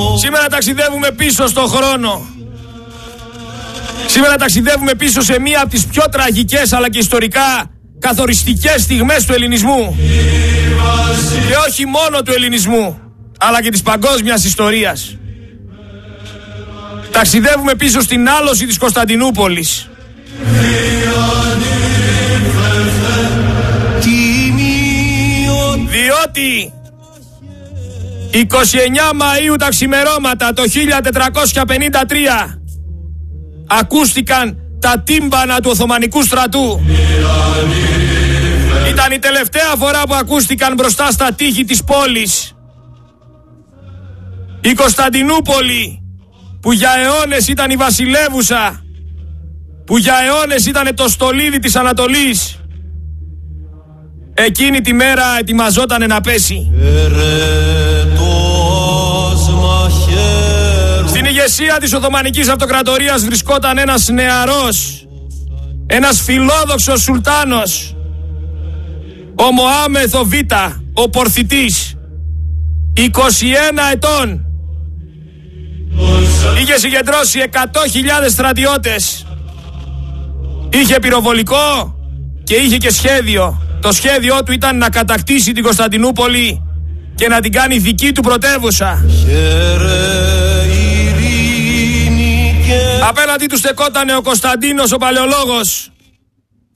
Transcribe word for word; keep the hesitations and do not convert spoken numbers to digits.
Σήμερα ταξιδεύουμε πίσω στον χρόνο. Σήμερα ταξιδεύουμε πίσω σε μία από τις πιο τραγικές αλλά και ιστορικά καθοριστικές στιγμές του ελληνισμού. Και όχι μόνο του ελληνισμού, αλλά και της παγκόσμιας ιστορίας. Ταξιδεύουμε πίσω στην άλωση της Κωνσταντινούπολης. Διότι εικοστή ενάτη Μαΐου τα ξημερώματα το χίλια τετρακόσια πενήντα τρία ακούστηκαν τα τύμπανα του Οθωμανικού στρατού. Ήταν η τελευταία φορά που ακούστηκαν μπροστά στα τείχη της πόλης. Η Κωνσταντινούπολη, που για αιώνες ήταν η βασιλεύουσα, που για αιώνες ήταν το στολίδι της Ανατολής, εκείνη τη μέρα ετοιμαζότανε να πέσει. Στην ηγεσία της Οθωμανικής Αυτοκρατορίας βρισκόταν ένας νεαρός, ένας φιλόδοξος σουλτάνος, ο Μωάμεθ ο Β, ο Πορθητής, είκοσι ένα ετών. Είχε συγκεντρώσει εκατό χιλιάδες στρατιώτες. Είχε πυροβολικό και είχε και σχέδιο. Το σχέδιό του ήταν να κατακτήσει την Κωνσταντινούπολη και να την κάνει δική του πρωτεύουσα. Απέναντι του στεκότανε ο Κωνσταντίνος ο Παλαιολόγος,